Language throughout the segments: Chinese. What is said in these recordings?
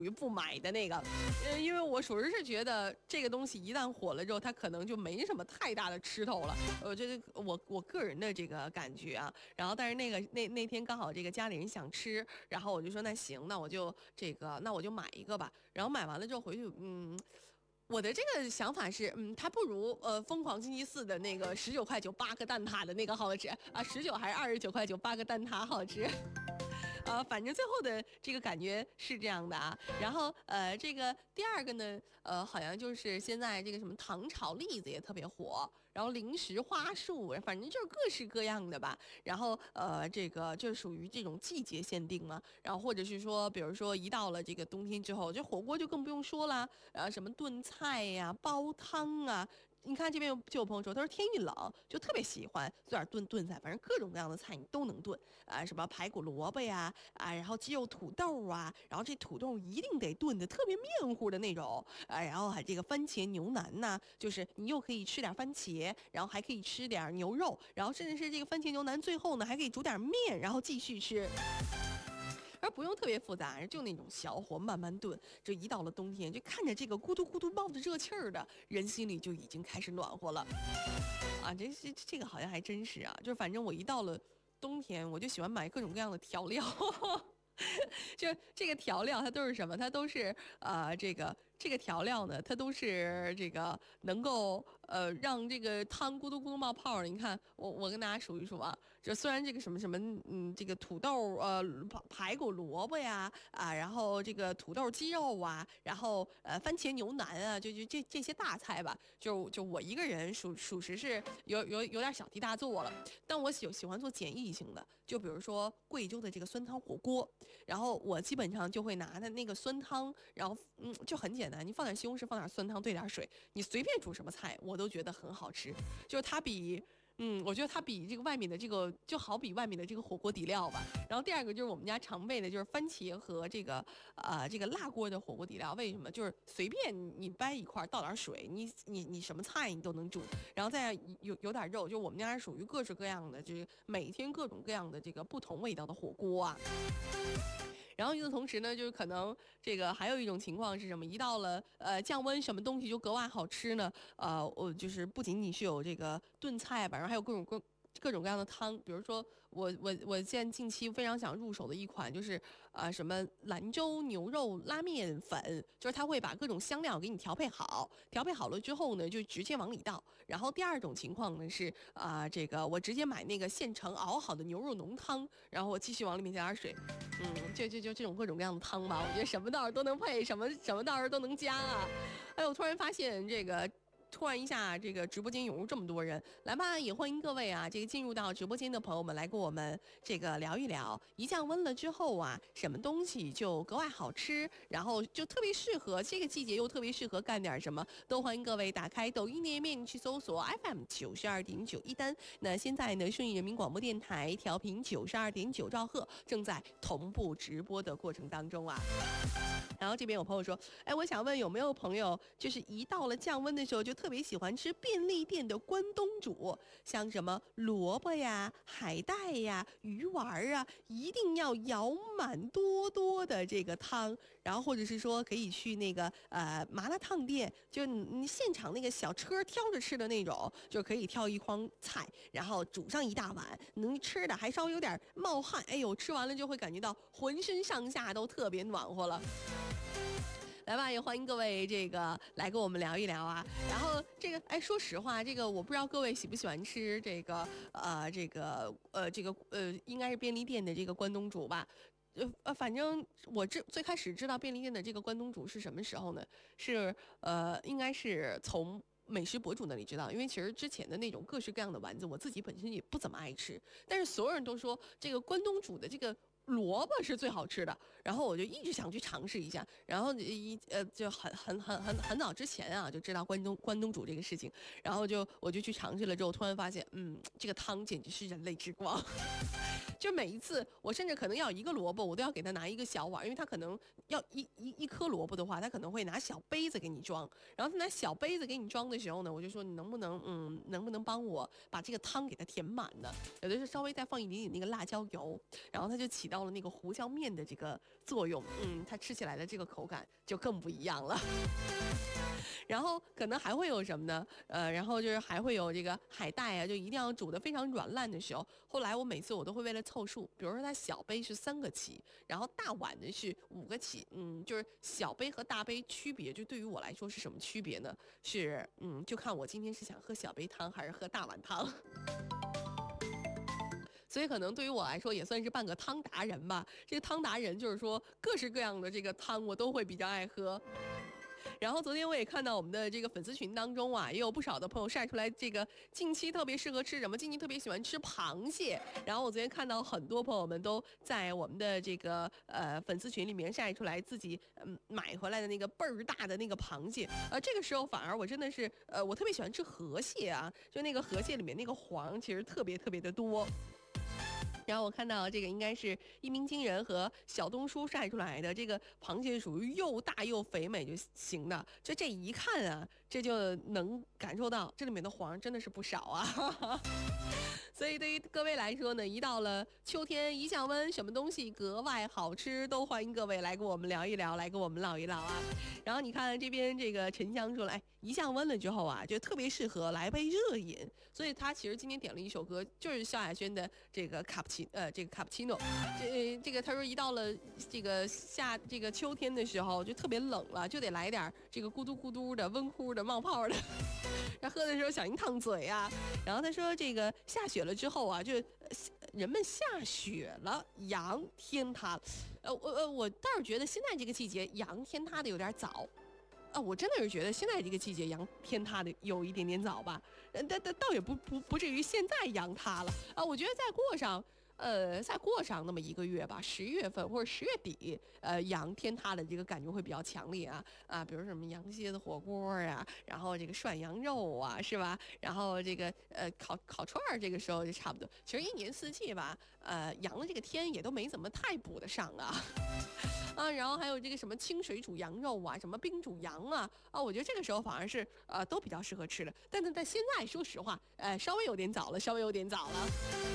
于不买的那个，因为我属实是觉得这个东西一旦火了之后，它可能就没什么太大的吃头了。我觉得我个人的这个感觉啊，然后但是那天刚好这个家里人想吃，然后我就说那行，那我就买一个吧。然后买完了之后回去，我的这个想法是，它不如疯狂星期四的那个19.9块8个蛋挞的那个好吃啊，19还是29.9块8个蛋挞好吃。反正最后的这个感觉是这样的啊。然后这个第二个呢，好像就是现在这个什么糖炒栗子也特别火，然后零食花束，反正就是各式各样的吧。然后这个就属于这种季节限定嘛。然后或者是说，比如说一到了这个冬天之后，这火锅就更不用说了，什么炖菜呀、煲汤啊。你看这边就有朋友说，他说天一冷就特别喜欢做点炖菜，反正各种各样的菜你都能炖啊，什么排骨萝卜呀啊，然后鸡肉土豆啊，然后这土豆一定得炖的特别面糊的那种啊，然后还这个番茄牛腩呐，就是你又可以吃点番茄，然后还可以吃点牛肉，然后甚至是这个番茄牛腩最后呢还可以煮点面，然后继续吃。而不用特别复杂，就那种小火慢慢炖。这一到了冬天，就看着这个咕嘟咕嘟冒着热气儿的，人心里就已经开始暖和了。啊，这个好像还真是啊，就是反正我一到了冬天，我就喜欢买各种各样的调料。就这个调料它都是什么？它都是这个调料呢，它都是这个能够让这个汤咕嘟咕嘟冒泡儿。你看，我跟大家数一数啊，这虽然这个什么什么这个土豆排骨萝卜呀啊，然后这个土豆鸡肉啊，然后番茄牛腩啊，就这些大菜吧，就我一个人属实是有点小题大做了。但我喜欢做简易性的，就比如说贵州的这个酸汤火锅。然后我基本上就会拿的那个酸汤，然后就很简单，你放点西红柿，放点酸汤，兑点水，你随便煮什么菜，我都觉得很好吃。就是它比我觉得它比这个外面的这个就好比外面的这个火锅底料吧。然后第二个就是我们家常备的，就是番茄和这个辣锅的火锅底料。为什么？就是随便你掰一块，倒点水，你什么菜你都能煮，然后再有点肉。就我们家是属于各式各样的，就是每天各种各样的这个不同味道的火锅啊。然后与此同时呢，就是可能这个还有一种情况是什么？一到了降温，什么东西就格外好吃呢？我就是不仅仅是有这个炖菜吧，然后还有各种各样的汤。比如说我现在近期非常想入手的一款就是什么兰州牛肉拉面粉，就是它会把各种香料给你调配好，调配好了之后呢，就直接往里倒。然后第二种情况呢是这个我直接买那个现成熬好的牛肉浓汤，然后我继续往里面加点水。就这种各种各样的汤吧，我觉得什么道儿都能配，什么道儿都能加啊！哎，我突然发现这个。突然一下，这个直播间涌入这么多人，来吧，也欢迎各位啊，这个进入到直播间的朋友们来跟我们这个聊一聊，一降温了之后啊，什么东西就格外好吃，然后就特别适合这个季节，又特别适合干点什么，都欢迎各位打开抖音页面去搜索 FM92.9一单。那现在呢，顺义人民广播电台调频92.9兆赫正在同步直播的过程当中啊。然后这边有朋友说，哎，我想问有没有朋友就是一到了降温的时候就特别喜欢吃便利店的关东煮，像什么萝卜呀、海带呀、鱼丸啊，一定要舀满多多的这个汤，然后或者是说可以去那个麻辣烫店，就你现场那个小车挑着吃的那种，就可以挑一筐菜，然后煮上一大碗，能吃的还稍微有点冒汗，哎呦，吃完了就会感觉到浑身上下都特别暖和了。来吧，也欢迎各位这个来跟我们聊一聊啊。然后这个，哎，说实话，这个我不知道各位喜不喜欢吃这个应该是便利店的这个关东煮吧。反正我最开始知道便利店的这个关东煮是什么时候呢？是应该是从美食博主那里知道，因为其实之前的那种各式各样的丸子，我自己本身也不怎么爱吃，但是所有人都说这个关东煮的这个萝卜是最好吃的，然后我就一直想去尝试一下，然后就很早之前啊就知道关东煮这个事情，然后我就去尝试了之后，突然发现，这个汤简直是人类之光。就每一次，我甚至可能要一个萝卜，我都要给他拿一个小碗，因为他可能要一颗萝卜的话，他可能会拿小杯子给你装。然后他拿小杯子给你装的时候呢，我就说你能不能帮我把这个汤给它填满呢？有的是稍微再放一点点那个辣椒油，然后他就起到了那个胡椒面的这个作用，它吃起来的这个口感就更不一样了。然后可能还会有什么呢？然后就是还会有这个海带啊，就一定要煮得非常软烂的时候。后来我每次我都会为了凑数，比如说它小杯是3个起，然后大碗的是5个起，就是小杯和大杯区别，就对于我来说是什么区别呢？是就看我今天是想喝小杯汤还是喝大碗汤。所以可能对于我来说也算是半个汤达人吧。这个汤达人就是说各式各样的这个汤我都会比较爱喝。然后昨天我也看到我们的这个粉丝群当中啊，也有不少的朋友晒出来这个近期特别适合吃什么，近期特别喜欢吃螃蟹。然后我昨天看到很多朋友们都在我们的这个粉丝群里面晒出来自己买回来的那个倍儿大的那个螃蟹。这个时候反而我真的是我特别喜欢吃河蟹啊，就那个河蟹里面那个黄其实特别特别的多。然后我看到这个应该是一鸣惊人和小东叔晒出来的，这个螃蟹属于又大又肥美就行的，就这一看啊，这就能感受到这里面的黄真的是不少啊。所以对于各位来说呢，一到了秋天一降温，什么东西格外好吃，都欢迎各位来跟我们聊一聊，来跟我们唠一唠啊。然后你看这边这个沉香说了，一降温了之后啊，就特别适合来杯热饮。所以他其实今天点了一首歌，就是萧亚轩的这个卡布奇诺。这个他说一到了这个秋天的时候，就特别冷了，就得来点这个咕嘟咕嘟的、温乎的、冒泡的。他喝的时候小心烫嘴啊。然后他说这个下雪了之后啊，就人们下雪了，羊天塌了。我倒是觉得现在这个季节羊天塌的有点早。我真的是觉得现在这个季节羊天塌的有一点点早吧，但倒也不至于现在羊塌了啊。我觉得再过上那么1个月吧，11月份或者10月底，羊天塌的这个感觉会比较强烈啊，比如什么羊蝎子火锅啊，然后这个涮羊肉啊，是吧？然后这个烤串儿，这个时候就差不多。其实一年四季吧，羊的这个天也都没怎么太补得上啊。然后还有这个什么清水煮羊肉啊，什么冰煮羊啊，我觉得这个时候反而是都比较适合吃的。但现在说实话，稍微有点早了，稍微有点早了。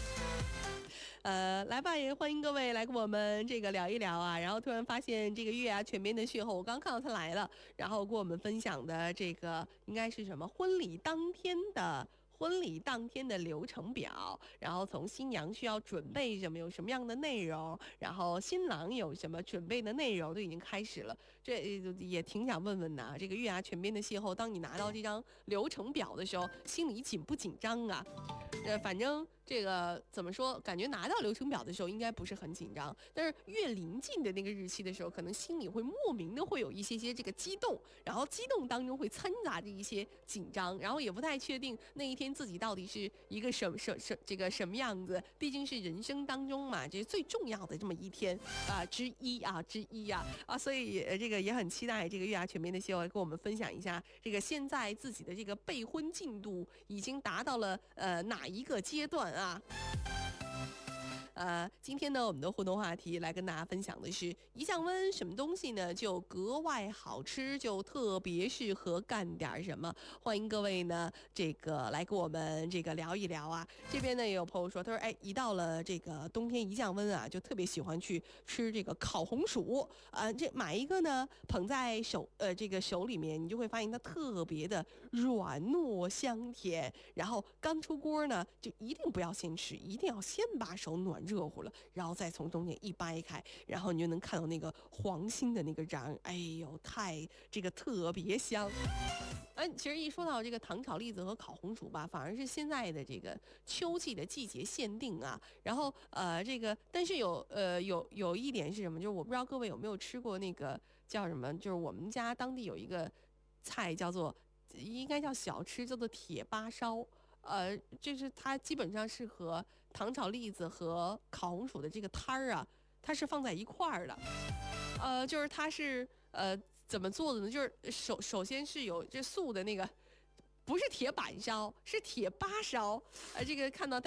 来吧，也欢迎各位来跟我们这个聊一聊啊。然后突然发现这个月牙泉边的邂逅，我刚看到他来了，然后跟我们分享的这个应该是什么婚礼当天的流程表，然后从新娘需要准备什么，有什么样的内容，然后新郎有什么准备的内容，都已经开始了。这也挺想问问呐，这个月牙泉边的邂逅，当你拿到这张流程表的时候，心里紧不紧张啊？反正这个怎么说，感觉拿到流程表的时候应该不是很紧张，但是越临近的那个日期的时候，可能心里会莫名的会有一些这个激动，然后激动当中会掺杂着一些紧张，然后也不太确定那一天自己到底是一个什么样子，毕竟是人生当中嘛，这是最重要的这么一天之一啊，所以这个也很期待这个月牙泉边的邂逅跟我们分享一下，这个现在自己的这个备婚进度已经达到了哪一个阶段啊？今天呢，我们的互动话题来跟大家分享的是，一降温，什么东西呢就格外好吃，就特别适合干点什么。欢迎各位呢，这个来跟我们这个聊一聊啊。这边呢也有朋友说，他说，一到了这个冬天一降温啊，就特别喜欢去吃这个烤红薯这买一个呢，捧在这个手里面，你就会发现它特别的软糯香甜。然后刚出锅呢，就一定不要先吃，一定要先把手暖热乎了，然后再从中间一掰开，然后你就能看到那个黄心的那个瓤，哎呦，这个特别香。其实一说到这个糖炒栗子和烤红薯吧，反而是现在的这个秋季的季节限定啊。然后这个但是有一点是什么？就是我不知道各位有没有吃过那个叫什么？就是我们家当地有一个菜叫做，应该叫小吃，叫做铁八烧。就是它基本上是和糖炒栗子和烤红薯的这个摊儿啊，它是放在一块儿的。就是它是怎么做的呢？就是首先是有这素的那个，不是铁板烧，是铁八烧。这个看到呆呆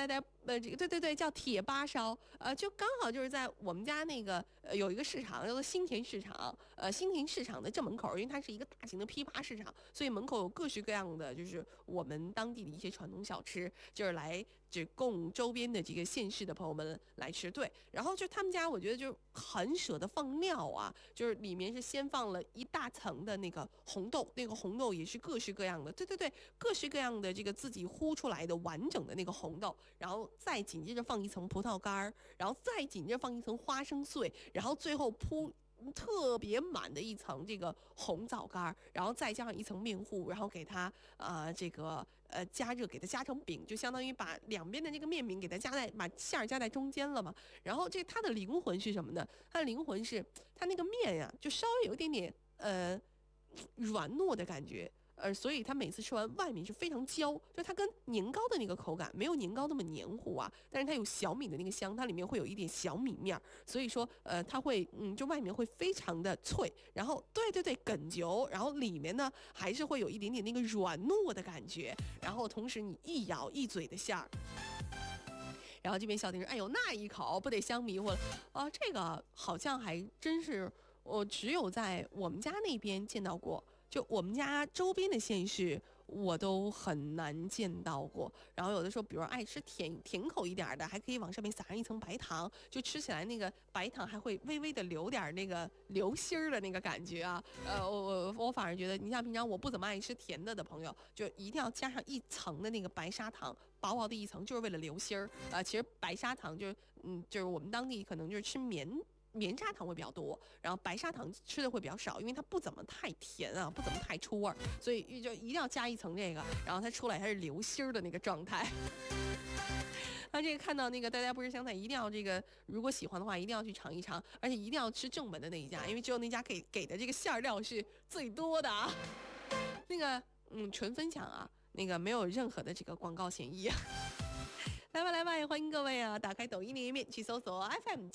这个对，叫铁八烧，就刚好就是在我们家那个有一个市场叫做新田市场，新田市场的正门口，因为它是一个大型的批发市场，所以门口有各式各样的就是我们当地的一些传统小吃，就是来只供周边的这个县市的朋友们来吃。对，然后就他们家我觉得就很舍得放料啊，就是里面是先放了一大层的那个红豆，那个红豆也是各式各样的，对，各式各样的这个自己烀出来的完整的那个红豆，然后再紧接着放一层葡萄干儿，然后再紧接着放一层花生碎，然后最后铺特别满的一层这个红枣干儿，然后再加上一层面糊，然后给它这个加热，给它加成饼，就相当于把两边的这个面饼给它把馅儿夹在中间了嘛。然后它的灵魂是什么呢？它的灵魂是它那个面呀，就稍微有一点点软糯的感觉。所以它每次吃完外面是非常焦，就它跟年糕的那个口感没有年糕那么黏糊啊，但是它有小米的那个香，它里面会有一点小米面，所以说它会就外面会非常的脆，然后对梗嚼，然后里面呢还是会有一点点那个软糯的感觉，然后同时你一咬一嘴的馅儿。然后这边小丁说：“哎呦，那一口不得香迷糊了啊！这个好像还真是我只有在我们家那边见到过。”就我们家周边的县市，我都很难见到过。然后有的时候，比如爱吃甜口一点的，还可以往上面撒上一层白糖，就吃起来那个白糖还会微微的留点那个流心儿的那个感觉啊。我反而觉得，你像平常我不怎么爱吃甜的朋友，就一定要加上一层的那个白砂糖，薄薄的一层，就是为了流心儿。其实白砂糖就是我们当地可能就是吃棉砂糖会比较多，然后白砂糖吃的会比较少，因为它不怎么太甜啊，不怎么太出味儿，所以就一定要加一层这个，然后它出来还是流心儿的那个状态。那这个看到那个大家不吃香菜，一定要这个，如果喜欢的话，一定要去尝一尝，而且一定要吃正本的那一家，因为只有那家给的这个馅料是最多的啊。那个纯分享啊，那个没有任何的这个广告嫌疑啊。来吧，也欢迎各位啊！打开抖音页面去搜索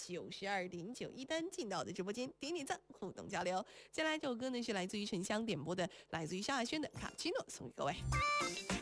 FM92.9一丹进到我的直播间，点赞互动交流。接下来这首歌呢是来自于沉香点播的，来自于萧亚轩的《卡奇诺》，送给各位。